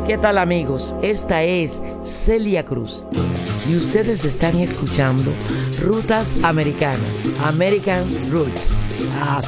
¿Qué tal, amigos? Esta es Celia Cruz y ustedes están escuchando Rutas Americanas, American Roots.